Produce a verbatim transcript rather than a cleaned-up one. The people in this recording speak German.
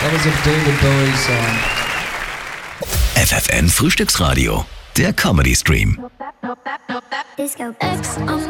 That was a David Bowie song. F F N Frühstücksradio, der Comedy Stream. Disco X on